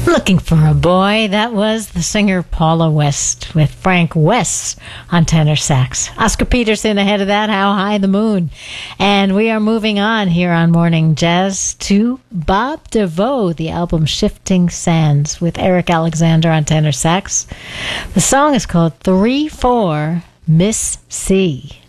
Looking for a Boy. That was the singer Paula West with Frank West on tenor sax. Oscar Peterson ahead of that, How High the Moon. And we are moving on here on Morning Jazz to Bob DeVoe, the album Shifting Sands with Eric Alexander on tenor sax. The song is called 3-4 Miss C.